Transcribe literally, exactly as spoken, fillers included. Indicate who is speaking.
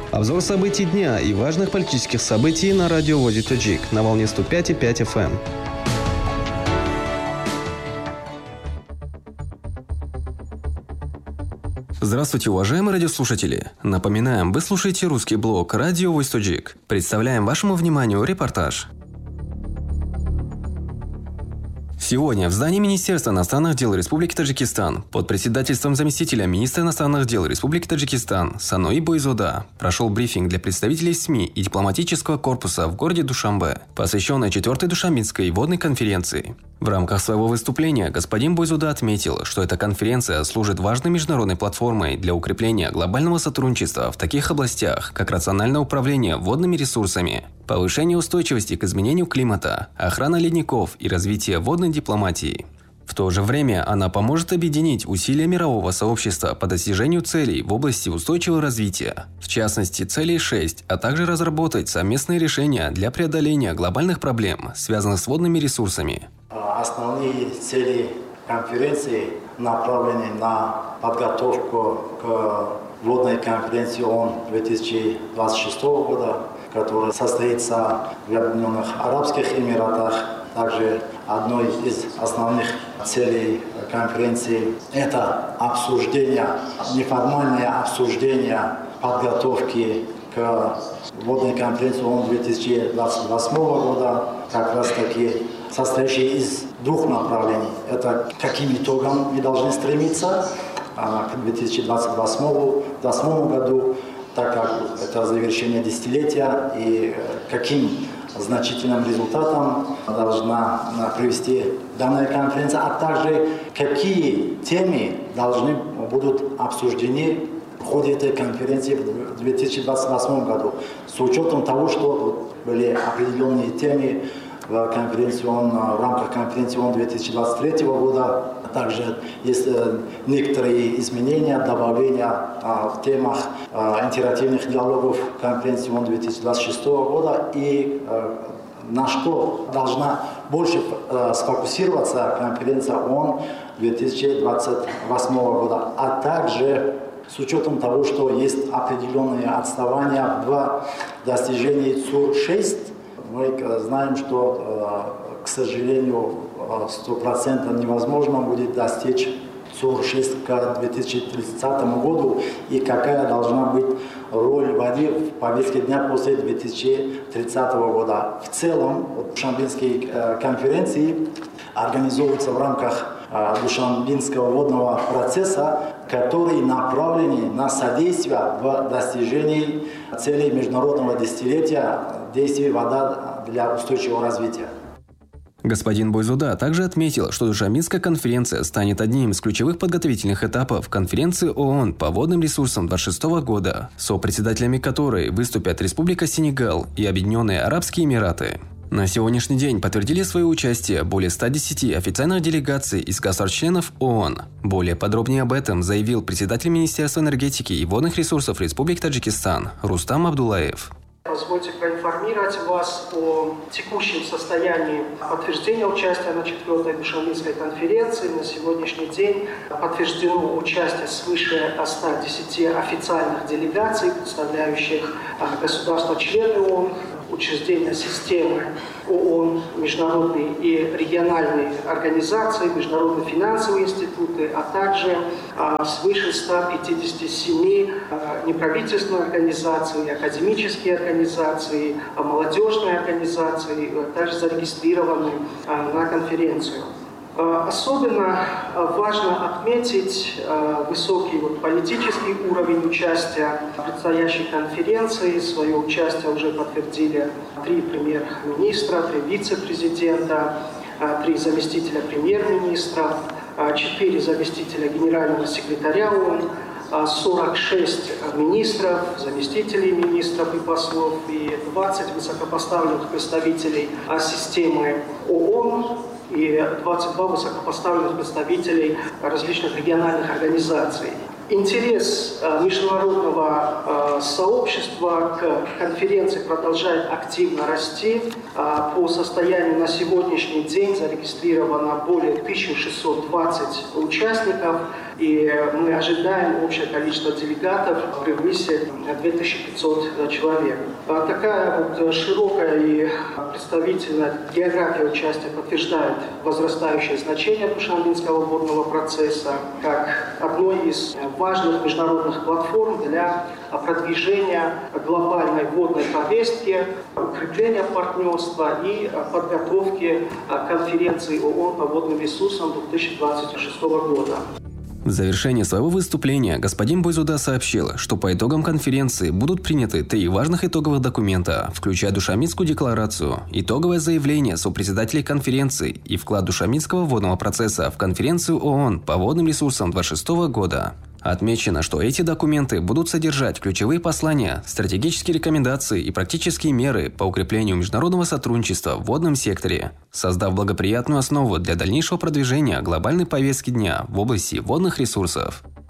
Speaker 1: Обзор событий дня и важных политических событий на радио ВОЗ Таджик на волне сто пять и пять эф эм. Здравствуйте, уважаемые радиослушатели! Напоминаем, вы слушаете русский блог радио ВОЗ Таджик. Представляем вашему вниманию репортаж. Сегодня в здании Министерства иностранных дел Республики Таджикистан под председательством заместителя министра иностранных дел Республики Таджикистан Санои Бойзода прошел брифинг для представителей СМИ и дипломатического корпуса в городе Душанбе, посвященный четвертой Душанбинской водной конференции. В рамках своего выступления господин Бойзода отметил, что эта конференция служит важной международной платформой для укрепления глобального сотрудничества в таких областях, как рациональное управление водными ресурсами, повышение устойчивости к изменению климата, охрана ледников и развитие водной дипломатии. В то же время она поможет объединить усилия мирового сообщества по достижению целей в области устойчивого развития, в частности целей шесть, а также разработать совместные решения для преодоления глобальных проблем, связанных с водными ресурсами.
Speaker 2: Основные цели конференции направлены на подготовку к водной конференции ООН две тысячи двадцать шестого года, которая состоится в Объединенных Арабских Эмиратах. Также одной из основных целей конференции – это обсуждение, неформальное обсуждение подготовки к водной конференции ООН две тысячи двадцать восьмого года, как раз таки состоящей из двух направлений. Это каким итогам мы должны стремиться к две тысячи двадцать восьмому году, так как это завершение десятилетия, и каким значительным результатом должна привести данная конференция, а также какие темы должны будут обсуждены в ходе этой конференции в две тысячи двадцать восьмом году, с учетом того, что были определенные темы в, конференции ООН, в рамках конференции ООН две тысячи двадцать третьего года. Также есть некоторые изменения, добавления в темах интерактивных диалогов конференции ООН две тысячи двадцать шестого года, и на что должна больше сфокусироваться конференция ООН две тысячи двадцать восьмого года, а также с учетом того, что есть определенные отставания в достижении ЦУР шесть, мы знаем, что, к сожалению, сто процентов невозможно будет достичь ЦУР шесть к две тысячи тридцатому году, и какая должна быть роль воды в повестке дня после две тысячи тридцатого года. В целом, Душанбинские конференции организовываются в рамках Душанбинского водного процесса, которые направлены на содействие в достижении целей международного десятилетия действий «Вода для устойчивого развития».
Speaker 1: Господин Бойзода также отметил, что Душанбинская конференция станет одним из ключевых подготовительных этапов конференции ООН по водным ресурсам двадцать шестого года, сопредседателями которой выступят Республика Сенегал и Объединенные Арабские Эмираты. На сегодняшний день подтвердили свое участие более ста десяти официальных делегаций из государств-членов ООН. Более подробнее об этом заявил председатель Министерства энергетики и водных ресурсов Республики Таджикистан Рустам Абдуллаев.
Speaker 3: Позвольте проинформировать вас о текущем состоянии подтверждения участия на четвертой Душанбинской конференции. На сегодняшний день подтверждено участие свыше ста десяти официальных делегаций, представляющих государства-члены ООН, учреждения системы ООН, международные и региональные организации, международные финансовые институты, а также а, свыше ста пятидесяти семи а, неправительственных организаций, академические организации, а, молодежные организации, а, также зарегистрированы а, на конференцию. Особенно важно отметить высокий политический уровень участия в предстоящей конференции. Свое участие уже подтвердили три премьер-министра, три вице-президента, три заместителя премьер-министра, четыре заместителя генерального секретаря ООН, сорок шесть министров, заместителей министров и послов и двадцать высокопоставленных представителей системы ООН и двадцать два высокопоставленных представителей различных региональных организаций. Интерес международного сообщества к конференции продолжает активно расти. По состоянию на сегодняшний день зарегистрировано более тысяча шестьсот двадцать участников, и мы ожидаем общее количество делегатов превысит две тысячи пятьсот человек. Такая вот широкая и представительная география участия подтверждает возрастающее значение Душанбинского водного процесса как одной из важных международных платформ для продвижения глобальной водной повестки, укрепления партнерства и подготовки конференции ООН по водным ресурсам две тысячи двадцать шестого года.
Speaker 1: В завершении своего выступления господин Бойзода сообщил, что по итогам конференции будут приняты три важных итоговых документа, включая Душанбинскую декларацию, итоговое заявление сопредседателей конференции и вклад Душанбинского водного процесса в конференцию ООН по водным ресурсам две тысячи двадцать шестого года. Отмечено, что эти документы будут содержать ключевые послания, стратегические рекомендации и практические меры по укреплению международного сотрудничества в водном секторе, создав благоприятную основу для дальнейшего продвижения глобальной повестки дня в области водных ресурсов.